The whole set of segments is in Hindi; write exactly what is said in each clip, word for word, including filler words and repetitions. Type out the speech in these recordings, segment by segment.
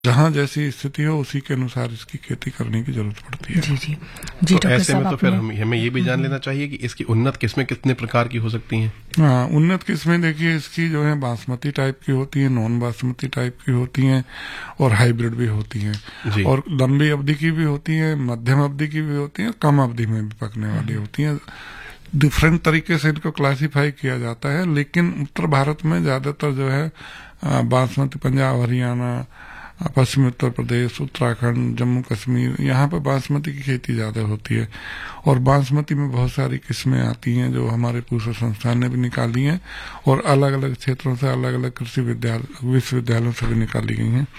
जहाँ जैसी स्थिति हो उसी के अनुसार इसकी खेती करने की जरूरत पड़ती है। जी जी जी। तो ऐसे में तो फिर हम, हमें ये भी जान लेना चाहिए कि इसकी उन्नत किस्में कितने प्रकार की हो सकती हैं। हाँ, उन्नत किस्में देखिए इसकी जो है बासमती टाइप की होती है, नॉन बासमती टाइप की होती हैं और हाइब्रिड भी होती हैं, और लंबी अवधि की भी होती हैं, मध्यम अवधि की भी होती हैं, कम अवधि में भी पकने वाली होती हैं। डिफरेंट तरीके से इनको क्लासिफाई किया जाता है, लेकिन उत्तर भारत में ज्यादातर जो है बासमती, पंजाब, हरियाणा, पश्चिमी उत्तर प्रदेश, उत्तराखंड, जम्मू कश्मीर, यहाँ पे बासमती की खेती ज्यादा होती है। और बासमती में बहुत सारी किस्में आती हैं जो हमारे पूसा संस्थान ने भी निकाली हैं, और अलग अलग क्षेत्रों से, अलग अलग कृषि विद्यालय विश्वविद्यालयों से भी निकाली गई हैं।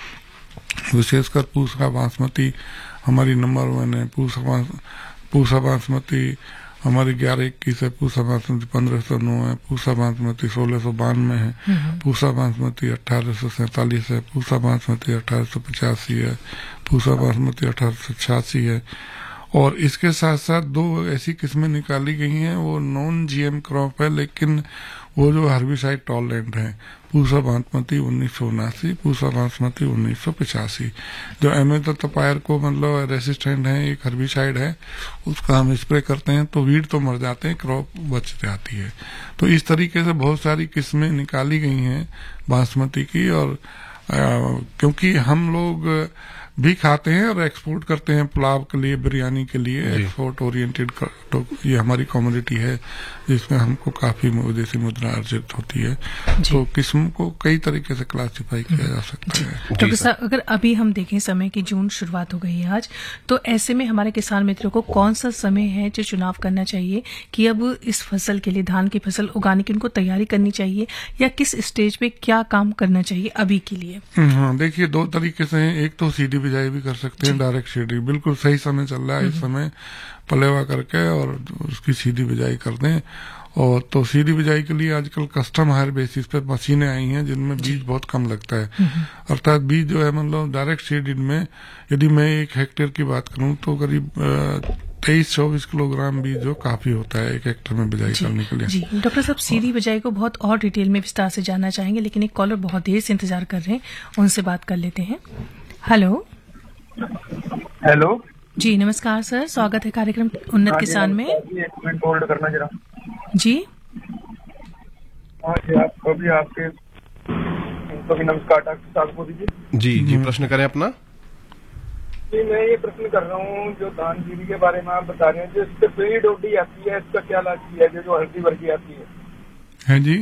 विशेषकर पूसा बासमती हमारी नंबर वन है। पूसा पूसा बासमती हमारी ग्यारह इक्कीस है, पूसा बासमती पंद्रह सौ नौ है, पूसा बासमती सोलह सौ बानवे है, पूसा बासमती अठारह सौ सैतालीस है, पूसा बासमती अठारह सौ पचासी है, पूसा बासमती अठारह सौ छियासी है। और इसके साथ साथ दो ऐसी किस्में निकाली गई हैं, वो नॉन जीएम क्रॉप है, लेकिन वो जो हर्बिसाइड टॉलरेंट है। पूसा बासमती उन्नीस सौ उनासी, पूसा बासमती उन्नीस सौ पचासी, जो एमेथोपायर को मतलब रेसिस्टेंट है, एक हर्बिसाइड है, उसका हम स्प्रे करते हैं तो वीड तो मर जाते हैं, क्रॉप बच जाती है। तो इस तरीके से बहुत सारी किस्में निकाली गई हैं बासमती की। और आ, क्योंकि हम लोग भी खाते हैं और एक्सपोर्ट करते हैं, पुलाव के लिए, बिरयानी के लिए एक्सपोर्ट ओरिएंटेड, तो ये हमारी कमोडिटी है जिसमें हमको काफी विदेशी मुद्रा अर्जित होती है। तो किस्म को कई तरीके से क्लासिफाई किया जा सकता है। डॉक्टर साहब, अगर अभी हम देखें समय की जून शुरुआत हो गई है आज, तो ऐसे में हमारे किसान मित्रों को कौन सा समय है जो चुनाव करना चाहिए कि अब इस फसल के लिए, धान की फसल उगाने की उनको तैयारी करनी चाहिए, या किस स्टेज पे क्या काम करना चाहिए अभी के लिए? हाँ, देखिए दो तरीके से हैं। एक तो सीधी बिजाई भी कर सकते हैं, डायरेक्ट शेडिंग, बिल्कुल सही समय चल रहा है इस समय, पलेवा करके और उसकी सीधी बिजाई कर दें। और तो सीधी बिजाई के लिए आजकल कस्टम हायर बेसिस पे मशीनें आई हैं जिनमें बीज बहुत कम लगता है। अर्थात बीज जो है मतलब डायरेक्ट शेडिंग में, यदि मैं एक हेक्टेयर की बात करूं तो करीब तेईस चौबीस किलोग्राम बीज जो काफी होता है एक हेक्टेयर में बिजाई करने के लिए। जी डॉक्टर साहब, सीधी बिजाई को बहुत और डिटेल में विस्तार से जानना चाहेंगे, लेकिन एक कॉलर बहुत देर से इंतजार कर रहे हैं, उनसे बात कर लेते हैं। हेलो हेलो जी, नमस्कार सर, स्वागत है कार्यक्रम उन्नत किसान में। एक मिनट होल्ड करना जरा। जी हाँ जी, आपको भी, आपके तो भी नमस्कार डॉक्टर साहब को दीजिए। जी जी, प्रश्न करें अपना। जी, मैं ये प्रश्न कर रहा हूँ, जो धान जीवी के बारे में आप बता रहे हैं, जो इससे पीली डोडी आती है, इसका क्या इलाज किया है? जो हल्दी वर्गी आती है है जी,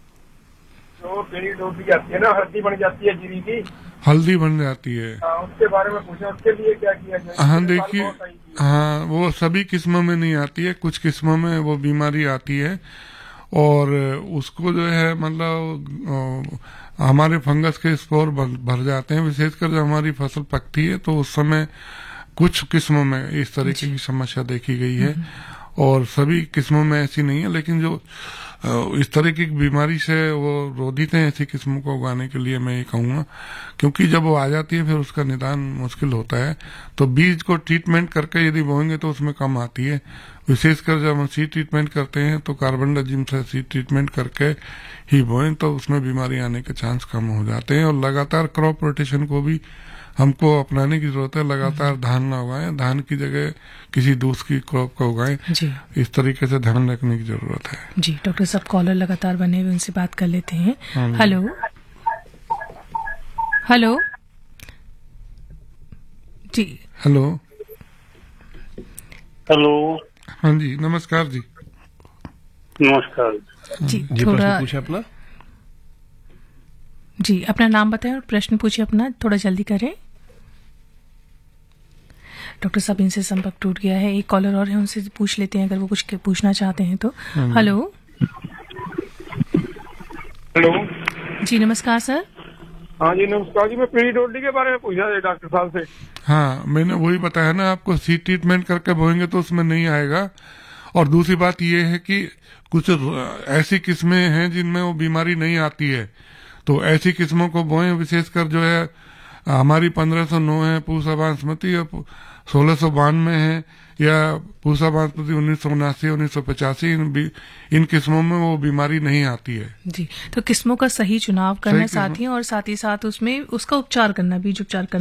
जो पीली डोडी आती है ना, हल्दी बन जाती है जीरी की, हल्दी बन जाती है। हाँ, उसके बारे में पूछा, उसके लिए क्या किया जाए? हाँ देखिए, हाँ वो सभी किस्मों में नहीं आती है, कुछ किस्मों में वो बीमारी आती है, और उसको जो है मतलब हमारे फंगस के स्पोर भर जाते हैं। विशेषकर जब हमारी फसल पकती है तो उस समय कुछ किस्मों में इस तरीके की समस्या देखी गई है, और सभी किस्मों में ऐसी नहीं है, लेकिन जो इस तरह की बीमारी से वो रोधित हैं ऐसी किस्मों को उगाने के लिए मैं ये कहूँगा, क्योंकि जब वो आ जाती है फिर उसका निदान मुश्किल होता है। तो बीज को ट्रीटमेंट करके यदि बोएंगे तो उसमें कम आती है। विशेषकर जब हम सीड ट्रीटमेंट करते हैं तो कार्बनडाजिम से सीड ट्रीटमेंट करके ही बोएं तो उसमें बीमारी आने के चांस कम हो जाते हैं। और लगातार क्रॉप रोटेशन को भी हमको अपनाने की जरूरत है। लगातार धान ना उगाएं, धान की जगह किसी दूसरी क्रॉप का उगाएं, इस तरीके से ध्यान रखने की जरूरत है। जी डॉक्टर साहब, कॉलर लगातार बने हुए, उनसे बात कर लेते हैं। हेलो हेलो जी, हेलो हेलो हाँ जी, नमस्कार जी। नमस्कार जी, जी थोड़ा पूछे अपना। जी अपना नाम बताएं और प्रश्न पूछिए अपना, थोड़ा जल्दी करें। डॉक्टर साहब, इनसे संपर्क टूट गया है। एक कॉलर और है, उनसे पूछ लेते हैं अगर वो कुछ पूछना चाहते हैं तो। हेलो हेलो जी, नमस्कार सर। हाँ जी, नमस्कार जी। मैं पीली डोडी के बारे में पूछा था डॉक्टर साहब से। हाँ, मैंने वही बताया ना आपको, सीड ट्रीटमेंट करके बोएंगे तो उसमें नहीं आएगा। और दूसरी बात ये है कि कुछ ऐसी किस्में हैं जिनमें वो बीमारी नहीं आती है, तो ऐसी किस्मों को बोएं। विशेषकर जो है हमारी पंद्रह सौ नौ है पूसा बासमती, और सोलह सौ बानवे है, या पूसा बासमती उन्नीस सौ उनासी उन्नीस सौ पचासी, इन, इन किस्मों में वो बीमारी नहीं आती है। जी, तो किस्मों का सही चुनाव करना साथ ही और साथ ही साथ उसमें उसका उपचार करना, बीज उपचार करना